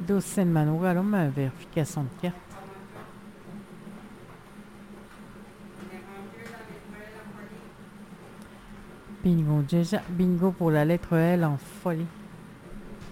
12 manual, vérification de carte. Bingo, déjà, bingo pour la lettre L en folie.